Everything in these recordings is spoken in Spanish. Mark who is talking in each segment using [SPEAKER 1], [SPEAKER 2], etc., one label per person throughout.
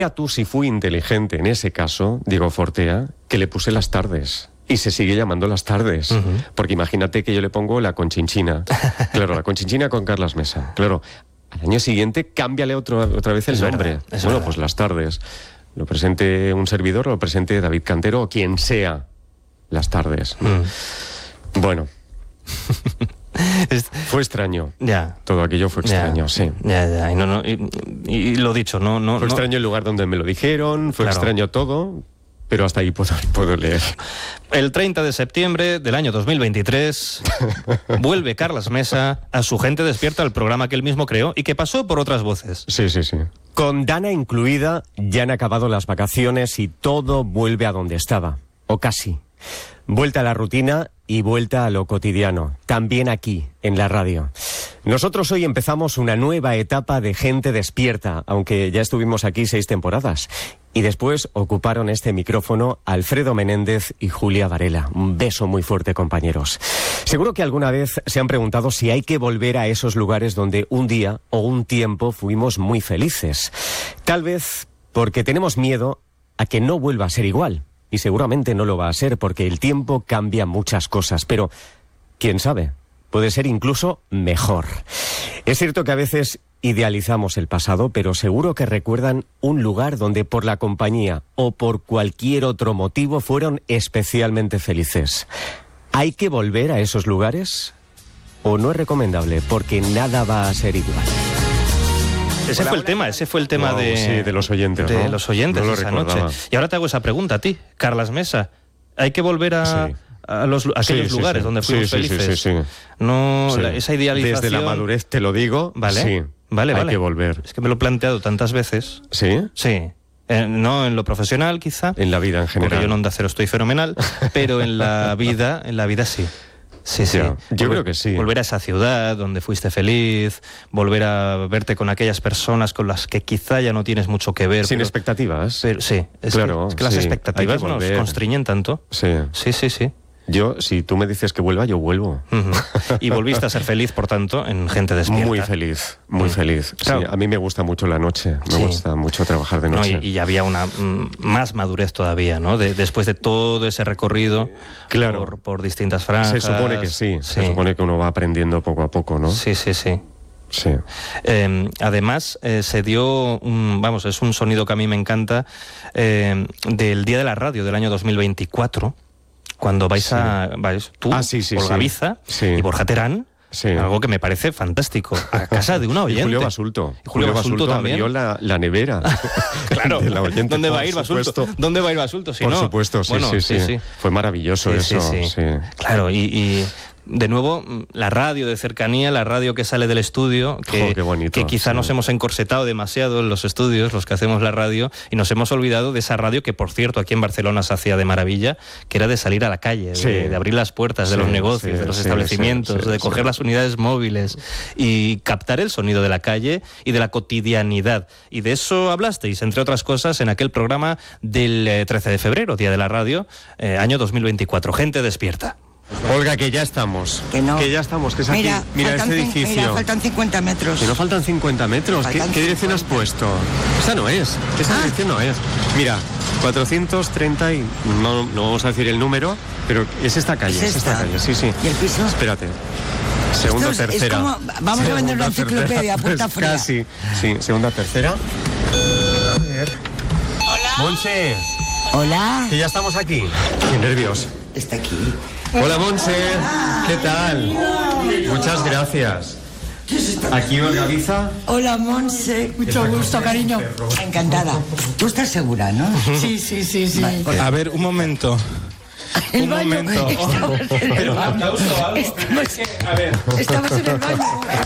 [SPEAKER 1] tú si fui inteligente en ese caso, Diego Fortea, que le puse Las Tardes. Y se sigue llamando Las Tardes. Porque imagínate que yo le pongo La Conchinchina. Claro, La Conchinchina con Carlas Mesa. Claro, al año siguiente cámbiale otra vez el nombre. Bueno, pues Las Tardes. Lo presente un servidor, lo presente David Cantero o quien sea. Las Tardes. Bueno. Fue extraño.
[SPEAKER 2] Ya.
[SPEAKER 1] Todo aquello fue extraño, sí.
[SPEAKER 2] Ya. Y lo dicho, no.
[SPEAKER 1] Fue extraño el lugar donde me lo dijeron, fue extraño todo, pero hasta ahí puedo leer.
[SPEAKER 2] El 30 de septiembre del año 2023 vuelve Carlas Mesa a Su Gente Despierta, el programa que él mismo creó y que pasó por otras voces.
[SPEAKER 1] Sí. Con Dana incluida, ya han acabado las vacaciones y todo vuelve a donde estaba, o casi. Vuelta a la rutina y vuelta a lo cotidiano, también aquí, en la radio. Nosotros hoy empezamos una nueva etapa de Gente Despierta, aunque ya estuvimos aquí 6 temporadas. Y después ocuparon este micrófono Alfredo Menéndez y Julia Varela. Un beso muy fuerte, compañeros. Seguro que alguna vez se han preguntado si hay que volver a esos lugares donde un día o un tiempo fuimos muy felices. Tal vez porque tenemos miedo a que no vuelva a ser igual. Y seguramente no lo va a ser porque el tiempo cambia muchas cosas, pero quién sabe, puede ser incluso mejor. Es cierto que a veces idealizamos el pasado, pero seguro que recuerdan un lugar donde por la compañía o por cualquier otro motivo fueron especialmente felices. ¿Hay que volver a esos lugares? ¿O no es recomendable porque nada va a ser igual?
[SPEAKER 2] Ese fue el tema
[SPEAKER 1] de los oyentes,
[SPEAKER 2] de
[SPEAKER 1] ¿no?
[SPEAKER 2] los oyentes
[SPEAKER 1] No
[SPEAKER 2] esa
[SPEAKER 1] recordaba.
[SPEAKER 2] noche. Y ahora te hago esa pregunta a ti, Carlas Mesa. ¿Hay que volver a aquellos lugares donde fuimos felices?
[SPEAKER 1] Sí.
[SPEAKER 2] No, esa idealización...
[SPEAKER 1] Desde la madurez te lo digo,
[SPEAKER 2] ¿vale?
[SPEAKER 1] Sí.
[SPEAKER 2] Vale.
[SPEAKER 1] Hay que volver.
[SPEAKER 2] Es que me lo he planteado tantas veces.
[SPEAKER 1] ¿Sí?
[SPEAKER 2] Sí. No en lo profesional, quizá.
[SPEAKER 1] En la vida en general.
[SPEAKER 2] Porque yo en Onda Cero estoy fenomenal, pero en la vida sí. Sí.
[SPEAKER 1] Yo creo que sí.
[SPEAKER 2] Volver a esa ciudad donde fuiste feliz, volver a verte con aquellas personas con las que quizá ya no tienes mucho que ver.
[SPEAKER 1] Sin expectativas.
[SPEAKER 2] Pero sí, es que las expectativas nos constriñen tanto.
[SPEAKER 1] Sí. Yo, si tú me dices que vuelva, yo vuelvo.
[SPEAKER 2] Y volviste a ser feliz, por tanto, en Gente Despierta.
[SPEAKER 1] Muy feliz. Claro. Sí, a mí me gusta mucho la noche, me gusta mucho trabajar de noche.
[SPEAKER 2] Y había una más madurez todavía, ¿no? Después de todo ese recorrido por distintas franjas.
[SPEAKER 1] Se supone que sí, se supone que uno va aprendiendo poco a poco, ¿no?
[SPEAKER 2] Sí.
[SPEAKER 1] Sí.
[SPEAKER 2] Además, se dio es un sonido que a mí me encanta, del Día de la Radio del año 2024. Cuando vais tú, Olga Biza y Borja Terán, algo que me parece fantástico, a casa de una oyente.
[SPEAKER 1] Y Julio Basulto.
[SPEAKER 2] Julio Basulto también.
[SPEAKER 1] Abrió la nevera.
[SPEAKER 2] Claro,
[SPEAKER 1] de la oyente,
[SPEAKER 2] ¿dónde va a ir Basulto? ¿Dónde va a ir Basulto?
[SPEAKER 1] Por supuesto, sí. Fue maravilloso eso. Sí.
[SPEAKER 2] Claro, y de nuevo, la radio de cercanía, la radio que sale del estudio,
[SPEAKER 1] qué bonito,
[SPEAKER 2] que quizá nos hemos encorsetado demasiado en los estudios, los que hacemos la radio, y nos hemos olvidado de esa radio que, por cierto, aquí en Barcelona se hacía de maravilla, que era de salir a la calle, de abrir las puertas de los negocios, de los establecimientos, de coger las unidades móviles y captar el sonido de la calle y de la cotidianidad. Y de eso hablasteis, entre otras cosas, en aquel programa del 13 de febrero, Día de la Radio, año 2024. Gente Despierta.
[SPEAKER 1] Olga, que ya estamos.
[SPEAKER 3] Que no.
[SPEAKER 1] Que ya estamos, que es aquí. Mira este edificio.
[SPEAKER 3] Mira, faltan 50 metros.
[SPEAKER 1] Que no faltan 50 metros. ¿Qué dirección has puesto? Esa no es. Esa dirección no es. Mira, 430 y... No vamos a decir el número, pero es esta calle.
[SPEAKER 3] ¿Es esta calle?
[SPEAKER 1] Sí.
[SPEAKER 3] ¿Y el piso?
[SPEAKER 1] Espérate. Segunda, tercera.
[SPEAKER 3] Es como, vamos a vender una enciclopedia, puerta fría.
[SPEAKER 1] Casi. Sí, segunda, tercera. A ver.
[SPEAKER 3] Hola.
[SPEAKER 1] Montse.
[SPEAKER 3] Hola.
[SPEAKER 1] Que ya estamos aquí. Qué nervios.
[SPEAKER 3] Está aquí.
[SPEAKER 1] Hola, Montse. ¿Qué tal? Muchas gracias. Aquí Olga Biza.
[SPEAKER 3] Hola, Montse. Mucho gusto, cariño. Encantada. ¿Tú estás segura, no?
[SPEAKER 4] Sí. Vale. A ver, un momento.
[SPEAKER 3] El baño. Estamos en el baño. Estamos en el baño.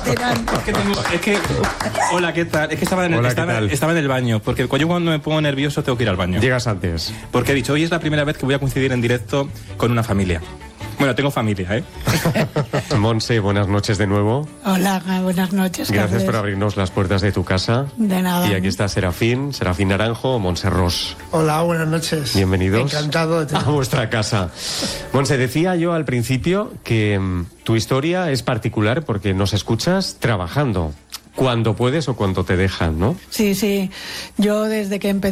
[SPEAKER 4] Hola, ¿qué tal? Es que estaba en el baño, porque yo cuando me pongo nervioso tengo que ir al baño.
[SPEAKER 1] Llegas antes.
[SPEAKER 4] Porque he dicho, hoy es la primera vez que voy a coincidir en directo con una familia. Bueno, tengo familia, ¿eh?
[SPEAKER 1] Montse, buenas noches de nuevo.
[SPEAKER 5] Hola, buenas noches.
[SPEAKER 1] Gracias por abrirnos las puertas de tu casa.
[SPEAKER 5] De nada.
[SPEAKER 1] Y aquí está Serafín Naranjo, Montse Ros.
[SPEAKER 6] Hola, buenas noches.
[SPEAKER 1] Bienvenidos.
[SPEAKER 6] Encantado de
[SPEAKER 1] a vuestra casa. Montse, decía yo al principio que tu historia es particular porque nos escuchas trabajando. Cuando puedes o cuando te dejan, ¿no?
[SPEAKER 5] Sí. Yo desde que empecé